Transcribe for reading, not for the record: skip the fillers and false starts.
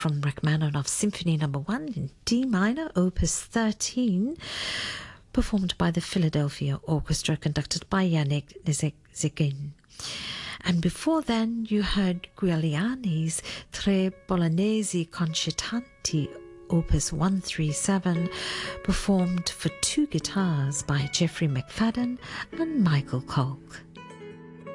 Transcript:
from Rachmaninoff Symphony No. 1 in D minor, Opus 13, performed by the Philadelphia Orchestra, conducted by Yannick Nézet-Séguin. And before then, you heard Guglielmi's Tre Bolognesi Concertanti, Opus 137, performed for two guitars by Jeffrey McFadden and Michael Kolk.